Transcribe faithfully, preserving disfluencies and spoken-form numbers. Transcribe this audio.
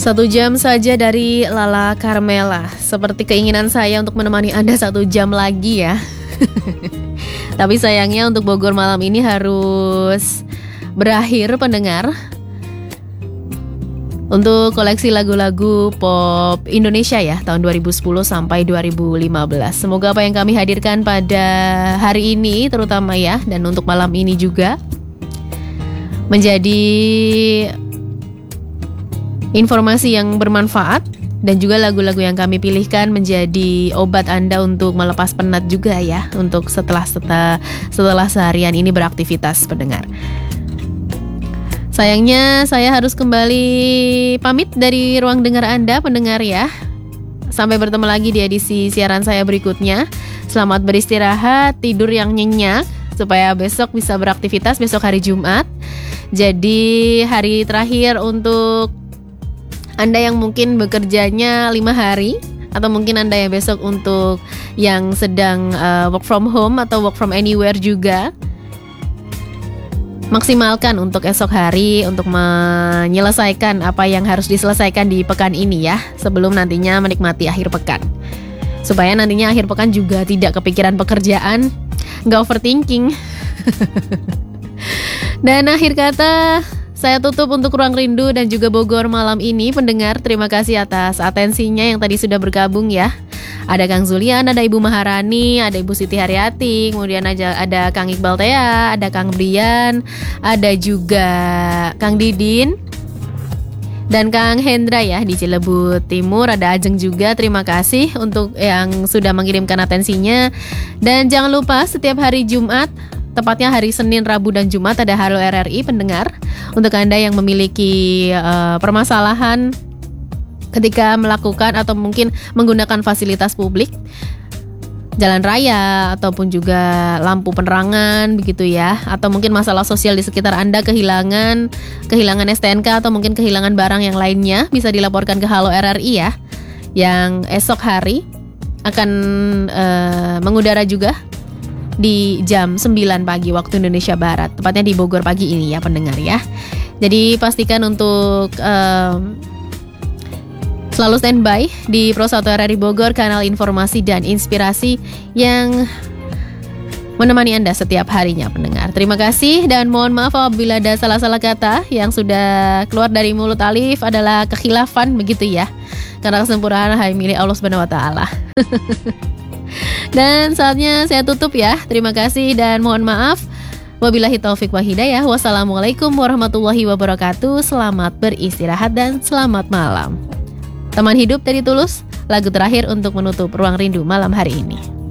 Satu jam saja dari Lala Carmela. Seperti keinginan saya untuk menemani Anda satu jam lagi ya. Tapi sayangnya untuk Bogor malam ini harus berakhir pendengar. Untuk koleksi lagu-lagu pop Indonesia ya, tahun dua ribu sepuluh sampai dua ribu lima belas. Semoga apa yang kami hadirkan pada hari ini terutama ya, dan untuk malam ini juga menjadi informasi yang bermanfaat, dan juga lagu-lagu yang kami pilihkan menjadi obat Anda untuk melepas penat juga ya, untuk setelah setelah, setelah seharian ini beraktivitas pendengar. Sayangnya saya harus kembali pamit dari ruang dengar Anda pendengar ya. Sampai bertemu lagi di edisi siaran saya berikutnya. Selamat beristirahat, tidur yang nyenyak supaya besok bisa beraktivitas besok hari Jumat. Jadi hari terakhir untuk Anda yang mungkin bekerjanya lima hari, atau mungkin Anda yang besok untuk yang sedang uh, work from home atau work from anywhere juga, maksimalkan untuk esok hari untuk menyelesaikan apa yang harus diselesaikan di pekan ini ya, sebelum nantinya menikmati akhir pekan. Supaya nantinya akhir pekan juga tidak kepikiran pekerjaan, nggak overthinking. Dan akhir kata, saya tutup untuk Ruang Rindu dan juga Bogor malam ini pendengar. Terima kasih atas atensinya yang tadi sudah bergabung ya. Ada Kang Zulian, ada Ibu Maharani, ada Ibu Siti Haryati, kemudian ada, ada Kang Iqbal Tea, ada Kang Brian, ada juga Kang Didin dan Kang Hendra ya di Cilebut Timur. Ada Ajeng juga, terima kasih untuk yang sudah mengirimkan atensinya. Dan jangan lupa setiap hari Jumat, tepatnya hari Senin, Rabu, dan Jumat ada Halo R R I pendengar. Untuk Anda yang memiliki uh, permasalahan ketika melakukan atau mungkin menggunakan fasilitas publik, jalan raya ataupun juga lampu penerangan begitu ya, atau mungkin masalah sosial di sekitar Anda, kehilangan kehilangan S T N K atau mungkin kehilangan barang yang lainnya, bisa dilaporkan ke Halo R R I ya, yang esok hari akan uh, mengudara juga di jam sembilan pagi waktu Indonesia Barat, tepatnya di Bogor pagi ini ya pendengar ya. Jadi pastikan untuk um, selalu standby di Pro satu R R I Bogor, kanal informasi dan inspirasi yang menemani Anda setiap harinya pendengar. Terima kasih dan mohon maaf apabila ada salah-salah kata yang sudah keluar dari mulut Alif adalah kekhilafan begitu ya. Karena kesempurnaan hanya milik Allah Subhanahu wa taala. Dan saatnya saya tutup ya. Terima kasih dan mohon maaf. Wabillahi taufik wa hidayah. Wassalamualaikum warahmatullahi wabarakatuh. Selamat beristirahat dan selamat malam. Teman hidup dari Tulus, lagu terakhir untuk menutup Ruang Rindu malam hari ini.